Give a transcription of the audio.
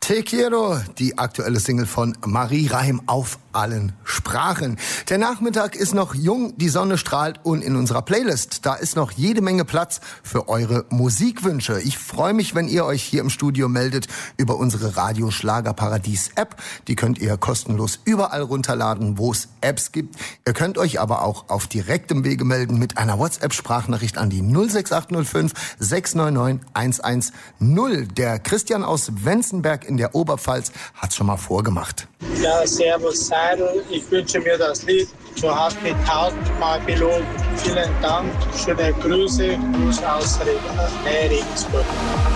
Te quiero, die aktuelle Single von Marie Reim auf allen Sprachen. Der Nachmittag ist noch jung, die Sonne strahlt und in unserer Playlist, da ist noch jede Menge Platz für eure Musikwünsche. Ich freue mich, wenn ihr euch hier im Studio meldet über unsere Radio Schlagerparadies App. Die könnt ihr kostenlos überall runterladen, wo es Apps gibt. Ihr könnt euch aber auch auf direktem Wege melden mit einer WhatsApp-Sprachnachricht an die 06805 699 110. Der Christian aus Wenzenberg in der Oberpfalz hat's schon mal vorgemacht. Ja, servus Seidel. Ich wünsche mir das Lied. Du hast mich tausendmal belogen. Vielen Dank. Schöne Grüße. Gruß aus Regensburg.